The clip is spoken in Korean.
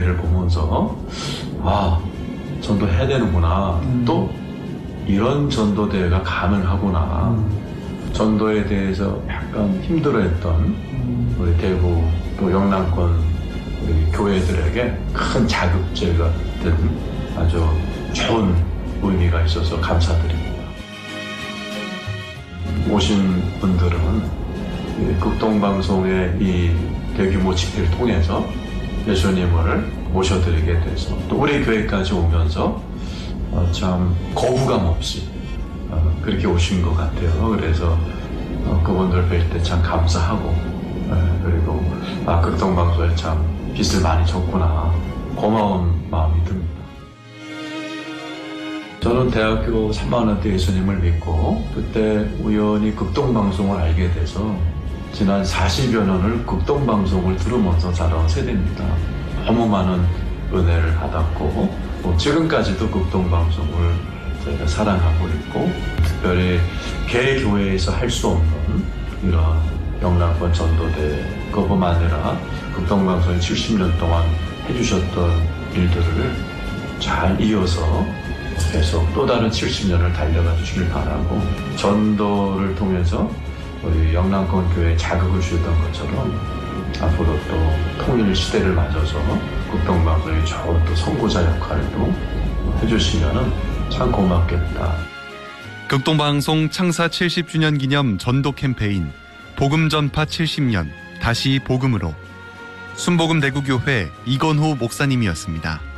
은혜를 보면서 전도해야 되는구나. 또 이런 전도대회가 가능하구나. 전도에 대해서 약간 힘들어했던 우리 대구 또 영남권 우리 교회들에게 큰 자극제가 된 아주 좋은 의미가 있어서 감사드립니다. 오신 분들은 극동방송의 이 대규모 집회를 통해서 예수님을 모셔드리게 돼서 또 우리 교회까지 오면서 참 거부감 없이 그렇게 오신 것 같아요. 그래서 그분들 뵐 때 참 감사하고 그리고 극동방송에 참 빚을 많이 졌구나 고마운 마음이 듭니다. 저는 대학교 3학년 때 예수님을 믿고 그때 우연히 극동방송을 알게 돼서 지난 40여 년을 극동방송을 들으면서 자라온 세대입니다. 너무 많은 은혜를 받았고 지금까지도 극동방송을 저희가 사랑하고 있고 특별히 개교회에서 할 수 없는 이런 영남권 전도대 그것뿐만 아니라 극동방송이 70년 동안 해주셨던 일들을 잘 이어서 계속 또 다른 70년을 달려가 주시길 바라고 전도를 통해서 우리 영남권 교회에 자극을 주셨던 것처럼 앞으로 또 통일 시대를 맞아서 극동방송의 좋은 또 선구자 역할도 해주시면 참 고맙겠다. 극동방송 창사 70주년 기념 전도 캠페인 복음 전파 70년 다시 복음으로 순복음 대구교회 이건호 목사님이었습니다.